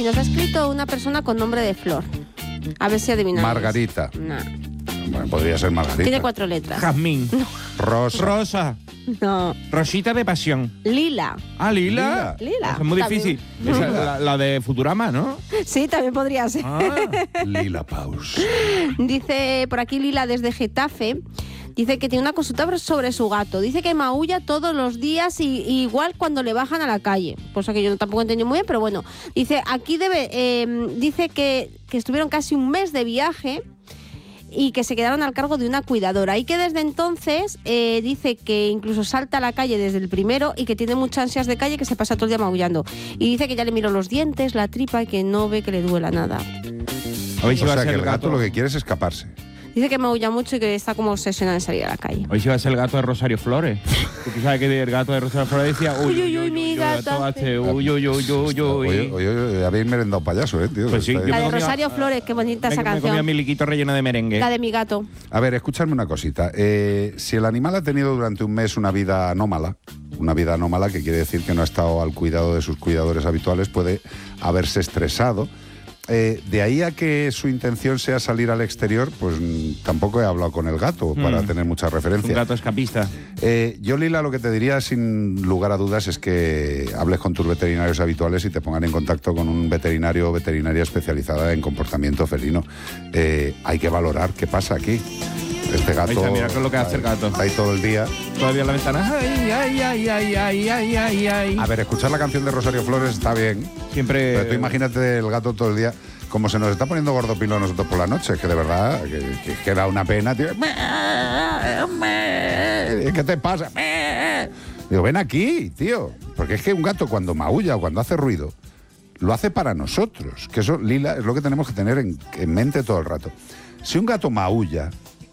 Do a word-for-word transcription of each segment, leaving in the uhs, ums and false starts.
y nos ha escrito una persona con nombre de Flor. A ver si adivináis. Margarita. No. Bueno, podría ser Margarita. Tiene cuatro letras. Jazmín. No. Rosa. Rosa. No. Rosita de pasión. Lila. Ah, Lila. Lila. Eso es muy También. difícil. Esa es la, la de Futurama, ¿no? Sí, también podría ser. Ah. Lila Paus. Dice por aquí Lila desde Getafe. Dice que tiene una consulta sobre su gato. Dice que maulla todos los días y, y igual cuando le bajan a la calle. Cosa que yo tampoco entendí muy bien, pero bueno. Dice, aquí debe... Eh, dice que, que estuvieron casi un mes de viaje y que se quedaron al cargo de una cuidadora. Y que desde entonces eh, dice que incluso salta a la calle desde el primero y que tiene muchas ansias de calle, que se pasa todo el día maullando. Y dice que ya le miró los dientes, la tripa y que no ve que le duela nada. A ver si O va a sea, ser que el el gato gato. lo que quiere es escaparse. Dice que maulla mucho y que está como obsesionado en salir a la calle. Hoy sí va a ser el gato de Rosario Flores. Tú sabes que el gato de Rosario Flores decía uy, uy, uy, mi uy, gato gato hace uy, uy, uy, uy, uy. Oye, oye, oye, habéis merendado payaso, ¿eh, tío? Pues sí, Está- yo La de me comía- Rosario Flores, qué bonita Me, esa me comía canción. mi liquito relleno de merengue. La de mi gato. A ver, escuchadme una cosita. Eh, si el animal ha tenido durante un mes una vida anómala, una vida anómala que quiere decir que no ha estado al cuidado de sus cuidadores habituales, puede haberse estresado. Eh, de ahí a que su intención sea salir al exterior, pues mm, tampoco he hablado con el gato para Mm. tener mucha Un referencia. gato escapista. Eh, yo, Lila, lo que te diría sin lugar a dudas es que hables con tus veterinarios habituales y te pongan en contacto con un veterinario o veterinaria especializada en comportamiento felino. Eh, hay que valorar qué pasa aquí. Este gato... Ahí está, mira qué es lo que hace el gato. Está ahí todo el día. Todavía en la ventana. Ay, ay, ay, ay, ay, ay, ay, ay. A ver, escuchar la canción de Rosario Flores está bien. Siempre. Pero tú imagínate el gato todo el día. Como se nos está poniendo gordopilo a nosotros por la noche, que de verdad, que, que, que da una pena, tío. ¿Qué te pasa? Digo, ven aquí, tío. Porque es que un gato cuando maulla o cuando hace ruido, lo hace para nosotros. Que eso, Lila, es lo que tenemos que tener en, en mente todo el rato. Si un gato maulla,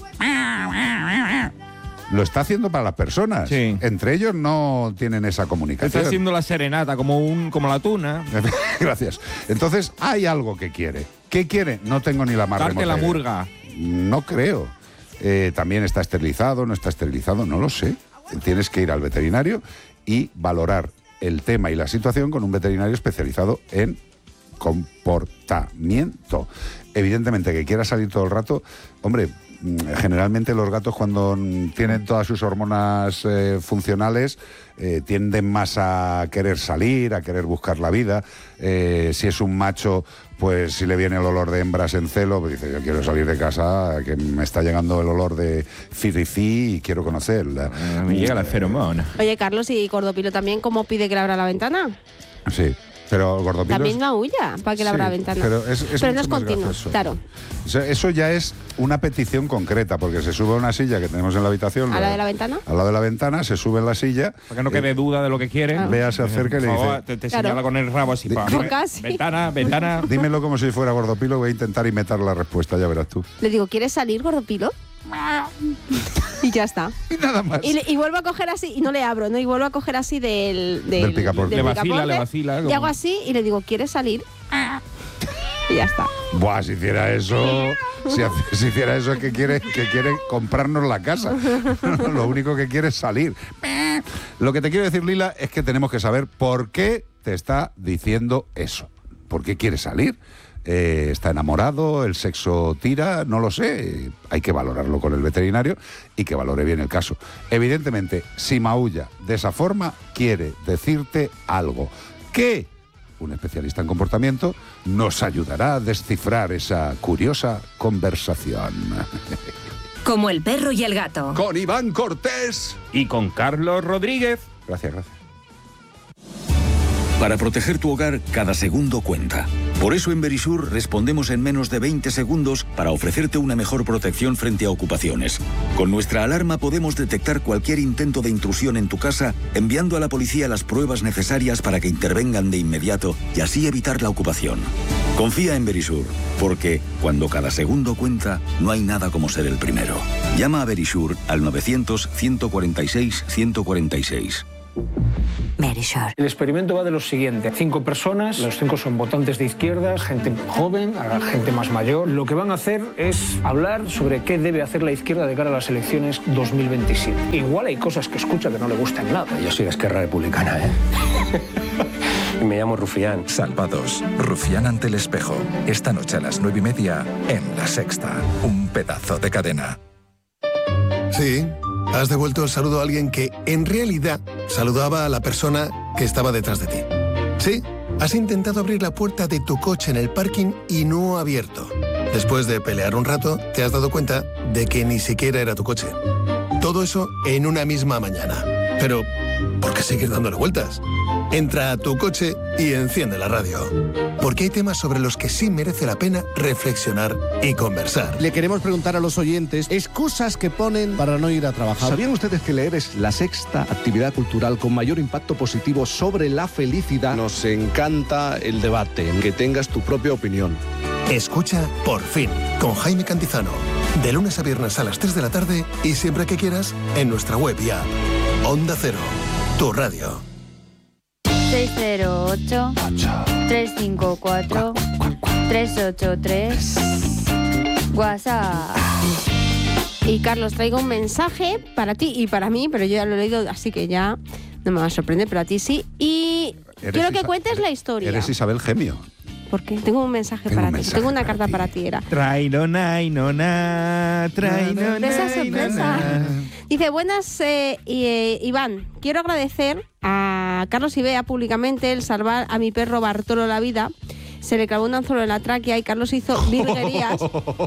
lo está haciendo para las personas. Sí. Entre ellos no tienen esa comunicación. Está haciendo la serenata como un como la tuna. Gracias. Entonces, hay algo que quiere. ¿Qué quiere? No tengo ni la más Darte remota la idea. murga. No creo. Eh, también está esterilizado, no está esterilizado, no lo sé. Tienes que ir al veterinario y valorar el tema y la situación con un veterinario especializado en comportamiento. Evidentemente que quiera salir todo el rato, hombre, generalmente los gatos cuando tienen todas sus hormonas eh, funcionales eh, tienden más a querer salir, a querer buscar la vida. Eh, si es un macho, pues si le viene el olor de hembras en celo, pues dice, yo quiero salir de casa, que me está llegando el olor de firifí y quiero conocerla. Eh, me llega la feromona. Oye, Carlos, ¿y Gordopilo también cómo pide que le abra la ventana? Sí, pero Gordopilo... También maulla para que le abra la Sí, ventana. pero es- es pero mucho no es más continuo, gracioso. claro. O sea, eso ya es una petición concreta, porque se sube a una silla que tenemos en la habitación. ¿A la de la ventana? Al lado de la ventana, se sube en la silla. Para que no quede duda de lo que quiere. Ah. Vea, se acerca y le Por favor, dice... Te, te Claro. señala con el rabo así. Di- pa- dime- Casi. Ventana, ventana. Dímelo como si fuera Gordopilo, voy a intentar imitar la respuesta, ya verás tú. Le digo, ¿quieres salir, Gordopilo? Y ya está. Y nada más. Y, le- y vuelvo a coger así, y no le abro, ¿no? Y vuelvo a coger así del... Del picaporte. Le vacila, picaporte, le vacila, Y como- hago así y le digo, ¿quieres salir? Y ya está. Buah, si hiciera eso, si, hace- si hiciera eso es que quiere, que quiere comprarnos la casa. Lo único que quiere es salir. Lo que te quiero decir, Lila, es que tenemos que saber por qué te está diciendo eso. ¿Por qué quiere salir? Eh, ¿Está enamorado? ¿El sexo tira? No lo sé. Hay que valorarlo con el veterinario y que valore bien el caso. Evidentemente, si maulla de esa forma, quiere decirte algo. ¿Qué? Un especialista en comportamiento nos ayudará a descifrar esa curiosa conversación. Como el perro y el gato. Con Iván Cortés. Y con Carlos Rodríguez. Gracias, gracias. Para proteger tu hogar, cada segundo cuenta. Por eso en Verisur respondemos en menos de veinte segundos para ofrecerte una mejor protección frente a ocupaciones. Con nuestra alarma podemos detectar cualquier intento de intrusión en tu casa, enviando a la policía las pruebas necesarias para que intervengan de inmediato y así evitar la ocupación. Confía en Verisur, porque cuando cada segundo cuenta, no hay nada como ser el primero. Llama a Verisur al novecientos, ciento cuarenta y seis, ciento cuarenta y seis. Verisur. El experimento va de lo siguiente. Cinco personas, los cinco son votantes de izquierdas, gente joven, a gente más mayor. Lo que van a hacer es hablar sobre qué debe hacer la izquierda de cara a las elecciones dos mil veintisiete. Igual hay cosas que escucha que no le gustan nada. Yo soy de Esquerra Republicana, ¿eh? Me llamo Rufián. Salvados. Rufián ante el espejo. Esta noche a las nueve y media en La Sexta. Un pedazo de cadena. Sí, has devuelto el saludo a alguien que, en realidad, saludaba a la persona que estaba detrás de ti. Sí, has intentado abrir la puerta de tu coche en el parking y no ha abierto. Después de pelear un rato, te has dado cuenta de que ni siquiera era tu coche. Todo eso en una misma mañana. Pero, ¿por qué seguir dándole vueltas? Entra a tu coche y enciende la radio. Porque hay temas sobre los que sí merece la pena reflexionar y conversar. Le queremos preguntar a los oyentes excusas que ponen para no ir a trabajar. ¿Sabían ustedes que leer es la sexta actividad cultural con mayor impacto positivo sobre la felicidad? Nos encanta el debate, que tengas tu propia opinión. Escucha Por Fin, con Jaime Cantizano. De lunes a viernes a las tres de la tarde y siempre que quieras en nuestra web y app. Onda Cero, tu radio. seis cero ocho, tres cinco cuatro, tres ocho tres. WhatsApp. Y Carlos, traigo un mensaje para ti y para mí, pero yo ya lo he leído, así que ya no me va a sorprender, pero a ti sí. Y Eres quiero que Isa- cuentes eres- la historia. Eres Isabel Gemio. ¿Por qué? Tengo un mensaje Tengo para un ti. mensaje Tengo una para carta ti. para ti, era. Traino, no, na, traino, Sorpresa, sorpresa. Dice, buenas, eh, y, eh, Iván. Quiero agradecer a Carlos y Bea públicamente el salvar a mi perro Bartolo la vida. Se le clavó un anzuelo en la tráquea y Carlos hizo virguerías.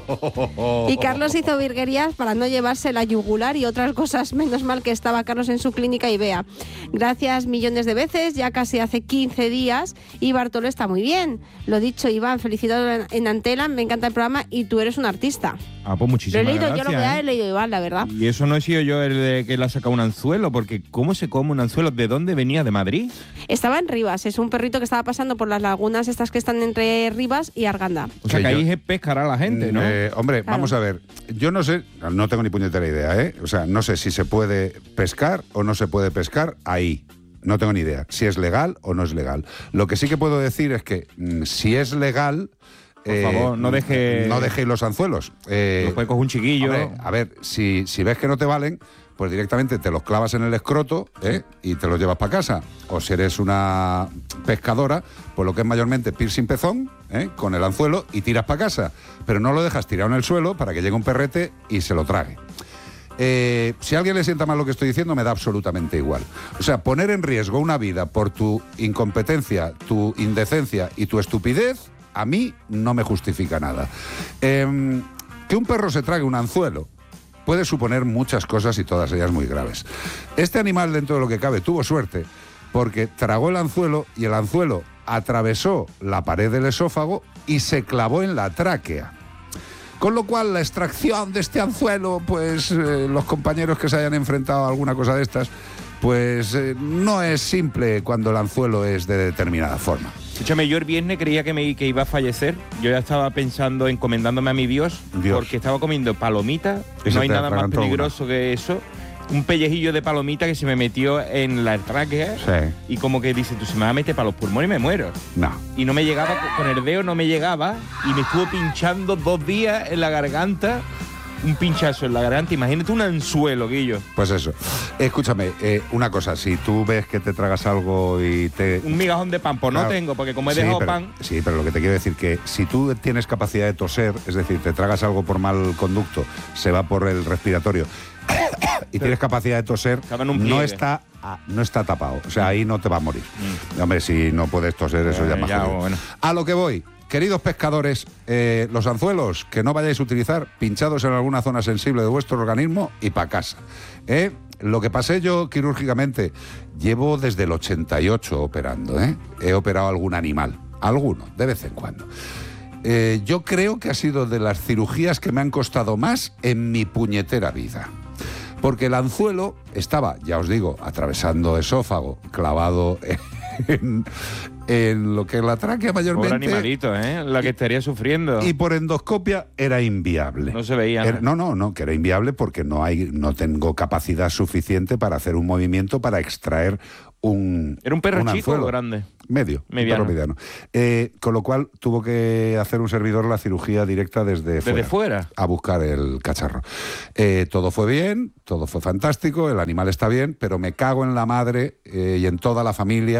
Y Carlos hizo virguerías para no llevarse la yugular y otras cosas. Menos mal que estaba Carlos en su clínica y Bea. Gracias millones de veces, ya casi hace quince días y Bartolo está muy bien. Lo dicho, Iván, felicidades en Antela, me encanta el programa y tú eres un artista. Ah, pues Lo muchísimas he leído, gracias. yo lo que ¿eh? he leído Iván, la verdad. Y eso no he sido yo el de que le ha sacado un anzuelo, porque ¿cómo se come un anzuelo? ¿De dónde venía? ¿De Madrid? Estaba en Rivas, es un perrito que estaba pasando por las lagunas estas que están entre Rivas y Arganda. O sea, Sí, que yo- ahí es pescar a la gente, ¿no? Eh, hombre, Claro. vamos a ver. Yo no sé, no tengo ni puñetera idea, ¿eh? O sea, no sé si se puede pescar o no se puede pescar ahí. No tengo ni idea. Si es legal o no es legal. Lo que sí que puedo decir es que mm, si es legal. Por favor, no deje- No dejéis los anzuelos. Eh, Los puede coger un chiquillo. hombre, a ver, si, si ves que no te valen, pues directamente te los clavas en el escroto, ¿eh? Y te los llevas para casa. O si eres una pescadora, pues lo que es mayormente piercing pezón, ¿eh? Con el anzuelo y tiras para casa. Pero no lo dejas tirado en el suelo para que llegue un perrete y se lo trague. Eh, si a alguien le sienta mal lo que estoy diciendo, me da absolutamente igual. O sea, poner en riesgo una vida por tu incompetencia, tu indecencia y tu estupidez, a mí no me justifica nada. Eh, que un perro se trague un anzuelo puede suponer muchas cosas y todas ellas muy graves. Este animal, dentro de lo que cabe, tuvo suerte porque tragó el anzuelo y el anzuelo atravesó la pared del esófago y se clavó en la tráquea. Con lo cual, la extracción de este anzuelo, pues eh, los compañeros que se hayan enfrentado a alguna cosa de estas, pues eh, no es simple cuando el anzuelo es de determinada forma. Escúchame, yo el viernes creía que, me, que iba a fallecer. Yo ya estaba pensando, encomendándome a mi Dios, Dios. porque estaba comiendo palomitas. Y se No hay te nada más atragantó peligroso que eso. Un pellejillo de palomita que se me metió en la tráquea. Sí. Y como que dice, tú se me va a meter para los pulmones y me muero. No. Y no me llegaba, con el dedo no me llegaba. Y me estuvo pinchando dos días en la garganta. Un pinchazo en la garganta. Imagínate un anzuelo, Guillo. Pues eso. Escúchame, eh, una cosa, si tú ves que te tragas algo y te... Un migajón de pan, pues no Claro. tengo, porque como he Sí, dejado pero- pan... Sí, pero lo que te quiero decir que si tú tienes capacidad de toser, es decir, te tragas algo por mal conducto, se va por el respiratorio y tienes capacidad de toser, Estaba en un no pliegue. está, ah, no está tapado. O sea, ahí no te va a morir. Hombre, si no puedes toser, eso ya Eh, es más ya, jodido. bueno. A lo que voy. Queridos pescadores, eh, los anzuelos que no vayáis a utilizar, pinchados en alguna zona sensible de vuestro organismo y para casa. ¿eh? Lo que pasé yo quirúrgicamente, llevo desde el ochenta y ocho operando. ¿eh? He operado algún animal, alguno, de vez en cuando. Eh, yo creo que ha sido de las cirugías que me han costado más en mi puñetera vida. Porque el anzuelo estaba, ya os digo, atravesando esófago, clavado en, en lo que es la tráquea Pobre mayormente. animalito, ¿eh? La que estaría sufriendo. Y por endoscopia era inviable. No se veía. Era- no, no, no, que era inviable porque no hay, no tengo capacidad suficiente para hacer un movimiento para extraer un. ¿Era un perro chico anzuelo. o grande? Medio, Mediano. un perro mediano. Eh, con lo cual tuvo que hacer un servidor la cirugía directa desde, ¿Desde fuera? a buscar el cacharro. Eh, todo fue bien, todo fue fantástico, el animal está bien, pero me cago en la madre eh, y en toda la familia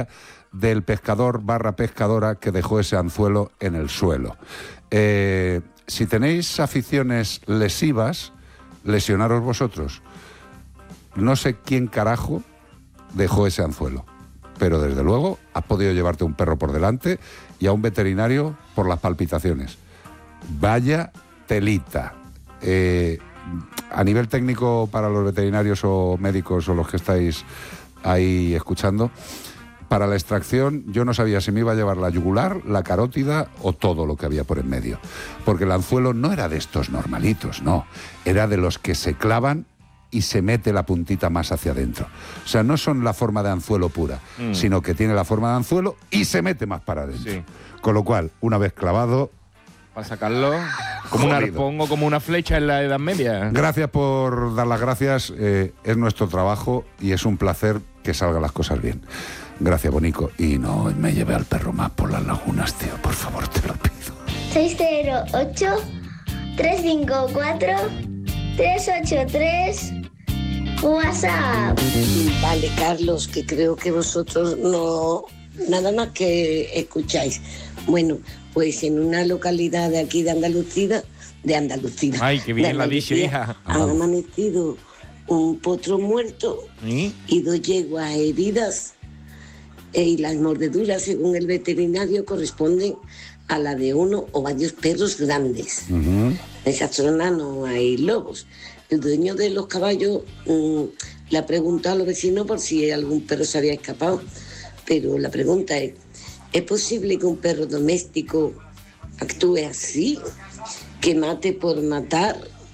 del pescador barra pescadora que dejó ese anzuelo en el suelo. Eh, si tenéis aficiones lesivas, lesionaros vosotros. No sé quién carajo dejó ese anzuelo, pero desde luego has podido llevarte un perro por delante y a un veterinario por las palpitaciones. Vaya telita. Eh, a nivel técnico, para los veterinarios o médicos o los que estáis ahí escuchando, para la extracción yo no sabía si me iba a llevar la yugular, la carótida o todo lo que había por en medio, porque el anzuelo no era de estos normalitos, no, era de los que se clavan y se mete la puntita más hacia adentro. O sea, no son la forma de anzuelo pura, mm. sino que tiene la forma de anzuelo y se mete más para adentro. Sí. Con lo cual, una vez clavado, para sacarlo como un arpón o como una flecha en la Edad Media. Gracias por dar las gracias, eh, es nuestro trabajo y es un placer que salgan las cosas bien. Gracias, Bonico. Y no me lleve al perro más por las lagunas, tío, por favor, te lo pido. seis cero ocho, tres cinco cuatro, tres ocho tres, WhatsApp. Vale, Carlos, que creo que vosotros no, nada más que escucháis. Bueno, pues en una localidad de aquí de Andalucía, de Andalucía. Ay, que bien la dicho, hija. Ha amanecido un potro muerto ¿Sí? y dos yeguas heridas, eh, y las mordeduras, según el veterinario, corresponden a la de uno o varios perros grandes. Uh-huh. En esa zona no hay lobos. El dueño de los caballos mmm, le ha preguntado a los vecinos por si algún perro se había escapado, pero la pregunta es, ¿es posible que un perro doméstico actúe así? ¿Que mate por matar?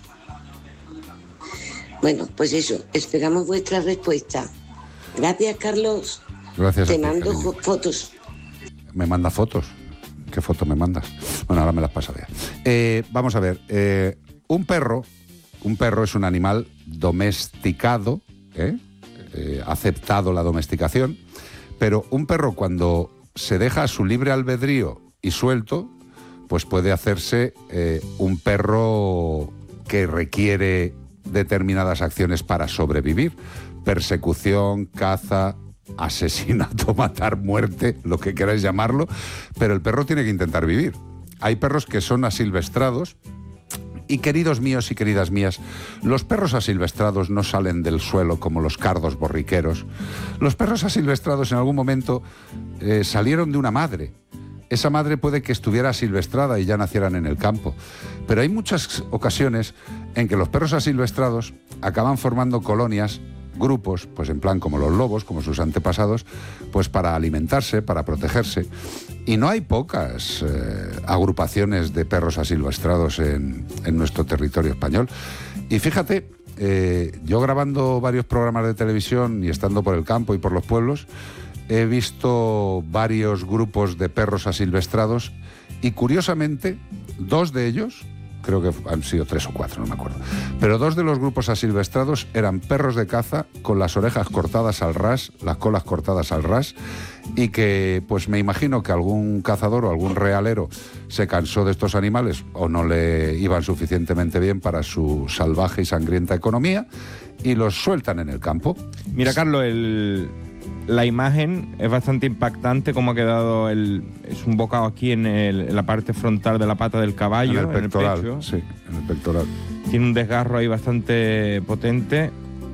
Bueno, pues eso, esperamos vuestra respuesta. Gracias, Carlos. Gracias. Te mando fo- fotos. ¿Me manda fotos? ¿Qué fotos me mandas? Bueno, ahora me las paso ya. Eh, vamos a ver, eh, un perro, un perro es un animal domesticado, ¿eh? Eh, aceptado la domesticación, pero un perro cuando se deja a su libre albedrío y suelto, pues puede hacerse eh, un perro que requiere determinadas acciones para sobrevivir. Persecución, caza, asesinato, matar, muerte, lo que queráis llamarlo, pero el perro tiene que intentar vivir. Hay perros que son asilvestrados y, queridos míos y queridas mías, los perros asilvestrados no salen del suelo como los cardos borriqueros. Los perros asilvestrados en algún momento eh, salieron de una madre. Esa madre puede que estuviera asilvestrada y ya nacieran en el campo. Pero hay muchas ocasiones en que los perros asilvestrados acaban formando colonias, grupos, pues en plan como los lobos, como sus antepasados, pues para alimentarse, para protegerse. Y no hay pocas eh, agrupaciones de perros asilvestrados en, en nuestro territorio español. Y fíjate, eh, yo grabando varios programas de televisión y estando por el campo y por los pueblos, he visto varios grupos de perros asilvestrados y, curiosamente, dos de ellos, creo que han sido tres o cuatro, no me acuerdo, pero dos de los grupos asilvestrados eran perros de caza con las orejas cortadas al ras, las colas cortadas al ras, y que, pues me imagino que algún cazador o algún realero se cansó de estos animales o no le iban suficientemente bien para su salvaje y sangrienta economía y los sueltan en el campo. Mira, Carlos, el... la imagen es bastante impactante, como ha quedado el, es un bocado aquí en, el, en la parte frontal de la pata del caballo, en el pectoral, en el pecho. Sí, en el pectoral. Tiene un desgarro ahí bastante potente.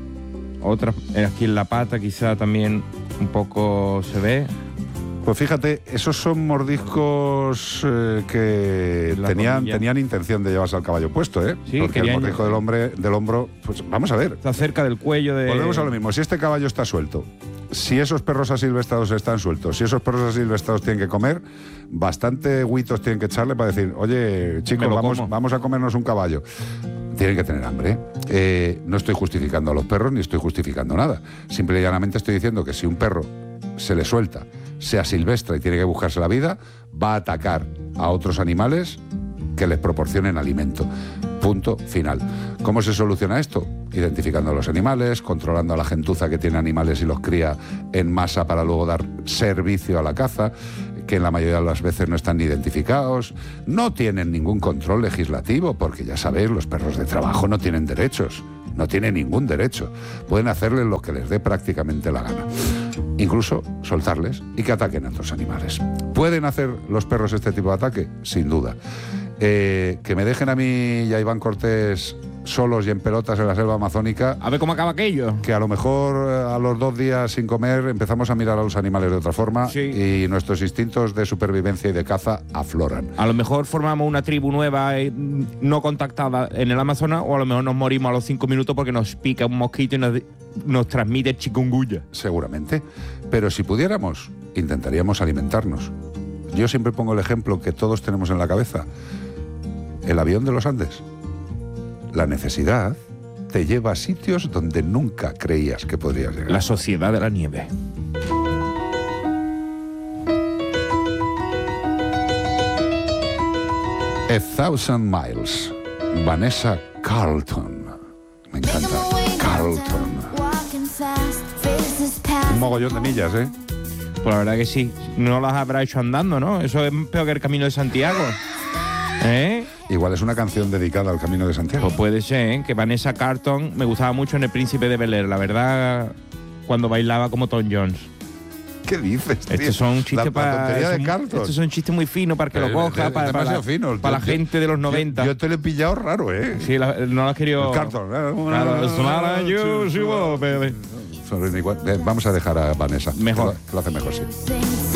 Otra aquí en la pata quizá también un poco se ve. Pues fíjate, esos son mordiscos eh, que tenían, tenían intención de llevarse al caballo puesto, ¿eh? Sí, porque el mordisco del, hombre, del hombro, pues vamos a ver. Está cerca del cuello de... Volvemos a lo mismo, si este caballo está suelto, si esos perros asilvestrados están sueltos, si esos perros asilvestrados tienen que comer, bastante huitos tienen que echarle para decir, oye, chicos, vamos, vamos a comernos un caballo. Tienen que tener hambre. Eh, no estoy justificando a los perros ni estoy justificando nada. Simple y llanamente estoy diciendo que si un perro se le suelta, se asilvestra y tiene que buscarse la vida, va a atacar a otros animales que les proporcionen alimento. Punto final. ¿Cómo se soluciona esto? Identificando a los animales, controlando a la gentuza que tiene animales y los cría en masa para luego dar servicio a la caza, que en la mayoría de las veces no están ni identificados, no tienen ningún control legislativo, porque ya sabéis, los perros de trabajo no tienen derechos, no tienen ningún derecho, pueden hacerle lo que les dé prácticamente la gana. incluso soltarles y que ataquen a otros animales. ¿Pueden hacer los perros este tipo de ataque? Sin duda. Eh, que me dejen a mí y a Iván Cortés solos y en pelotas en la selva amazónica. A ver cómo acaba aquello. Que a lo mejor a los dos días sin comer empezamos a mirar a los animales de otra forma, sí, y nuestros instintos de supervivencia y de caza afloran. A lo mejor formamos una tribu nueva eh, no contactada en el Amazonas, o a lo mejor nos morimos a los cinco minutos porque nos pica un mosquito y nos, nos transmite chikungunya. Seguramente. Pero si pudiéramos, intentaríamos alimentarnos. Yo siempre pongo el ejemplo que todos tenemos en la cabeza. El avión de los Andes. La necesidad te lleva a sitios donde nunca creías que podrías llegar. La sociedad de la nieve. A Thousand Miles. Vanessa Carlton. Me encanta. Carlton. Un mogollón de millas, ¿eh? Pues la verdad que sí. No las habrá hecho andando, ¿no? Eso es peor que el Camino de Santiago. ¿Eh? Igual es una canción dedicada al Camino de Santiago. Pues puede ser, ¿eh? Que Vanessa Carlton me gustaba mucho en El Príncipe de Bel-Air, la verdad, cuando bailaba como Tom Jones. ¿Qué dices, tío? Estos son chistes para. Estos son chistes muy finos para que lo coja, para, para, para, fino. para yo, la gente de los noventa. Yo, yo te lo he pillado raro, ¿eh? Sí, la, no lo has querido. El Carlton. Claro, Vamos a dejar a Vanessa. Mejor. Que lo, que lo hace mejor, sí.